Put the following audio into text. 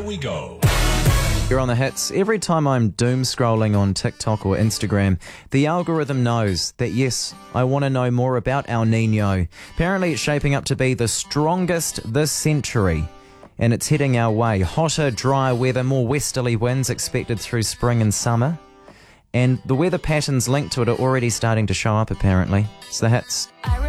We go. You're on the hits. Every time I'm doom scrolling on TikTok or Instagram, the algorithm knows that yes, I want to know more about El Nino. Apparently it's shaping up to be the strongest this century, and it's heading our way. Hotter, drier weather, more westerly winds expected through spring and summer. And the weather patterns linked to it are already starting to show up apparently. It's the hits.